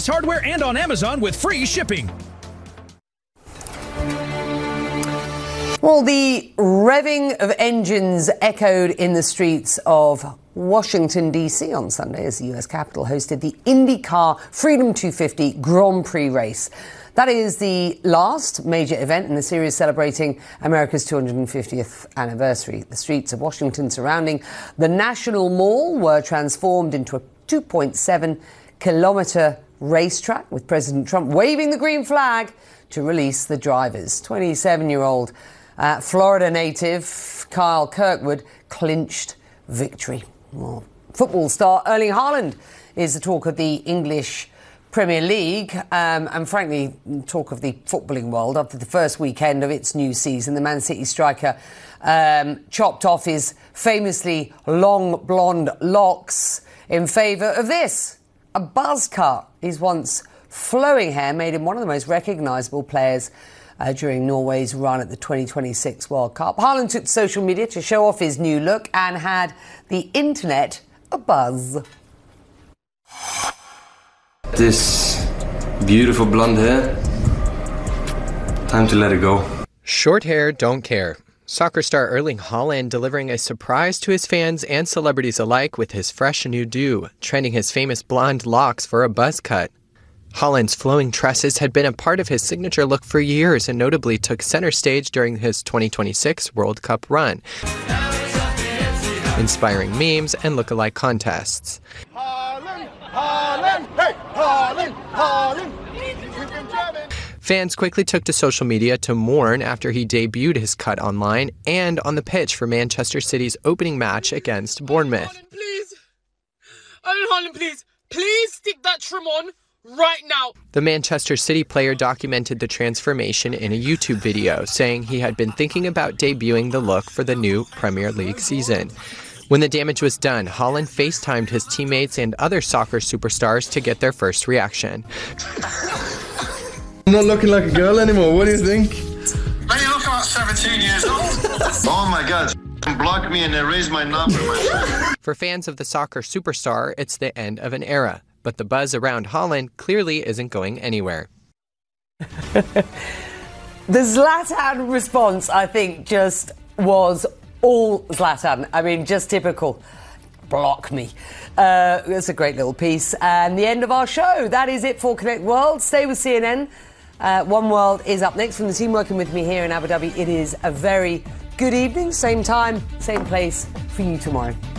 Ace Hardware and on Amazon with free shipping. Well, the revving of engines echoed in the streets of Washington, D.C. on Sunday as the U.S. Capitol hosted the IndyCar Freedom 250 Grand Prix race. That is the last major event in the series celebrating America's 250th anniversary. The streets of Washington surrounding the National Mall were transformed into a 2.7-kilometre racetrack with President Trump waving the green flag to release the drivers. 27-year-old Florida native Kyle Kirkwood clinched victory. Well, football star Erling Haaland is the talk of the English Premier League and frankly talk of the footballing world. After the first weekend of its new season, the Man City striker chopped off his famously long blonde locks in favour of this, a buzz cut. His once flowing hair made him one of the most recognisable players during Norway's run at the 2026 World Cup. Haaland took to social media to show off his new look and had the internet abuzz. This beautiful blonde hair, time to let it go. Short hair, don't care. Soccer star Erling Haaland delivering a surprise to his fans and celebrities alike with his fresh new do, trending his famous blonde locks for a buzz cut. Haaland's flowing tresses had been a part of his signature look for years and notably took center stage during his 2026 World Cup run, inspiring memes and lookalike contests. Haaland, Haaland, hey, Haaland, Haaland. Fans quickly took to social media to mourn after he debuted his cut online and on the pitch for Manchester City's opening match against Bournemouth. Haaland, please stick that trim on right now. The Manchester City player documented the transformation in a YouTube video, saying he had been thinking about debuting the look for the new Premier League season. When the damage was done, Haaland FaceTimed his teammates and other soccer superstars to get their first reaction. I'm not looking like a girl anymore, what do you think? Man, you look about 17 years old. Oh my God, block me and erase my number. For fans of the soccer superstar, it's the end of an era. But the buzz around Haaland clearly isn't going anywhere. The Zlatan response, I think, just was all Zlatan. I mean, just typical. Block me. It's a great little piece. And the end of our show. That is it for Connect World. Stay with CNN. One World is up next. From the team working with me here in Abu Dhabi, it is a very good evening. Same time, same place for you tomorrow.